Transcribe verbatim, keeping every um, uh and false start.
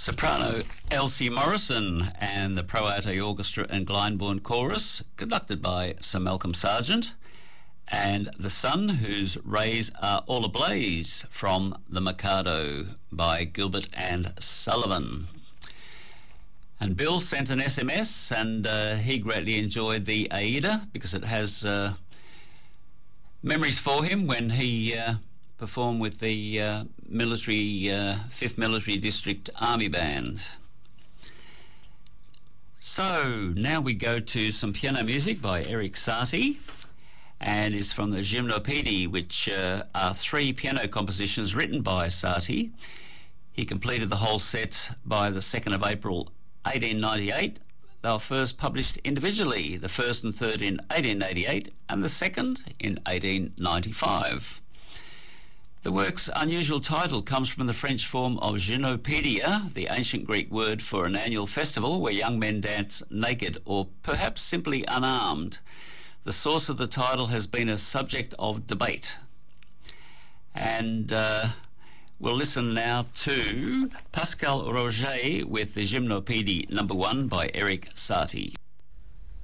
Soprano Elsie Morrison and the Pro Arte Orchestra and Glyndebourne Chorus, conducted by Sir Malcolm Sargent, and The Sun, whose rays are all ablaze, from The Mikado by Gilbert and Sullivan. And Bill sent an S M S, and uh, he greatly enjoyed the Aida because it has uh, memories for him when he uh, performed with the uh, military uh, fifth Military District Army Band. So now we go to some piano music by Erik Satie, and is from the Gymnopédie, which uh, are three piano compositions written by Satie. He completed the whole set by the second of April eighteen ninety-eight. They were first published individually, the first and third in eighteen eighty-eight and the second in eighteen ninety-five. The work's unusual title comes from the French form of Gymnopédia, the ancient Greek word for an annual festival where young men dance naked or perhaps simply unarmed. The source of the title has been a subject of debate. And uh, we'll listen now to Pascal Roget with the Gymnopédie number one by Erik Satie.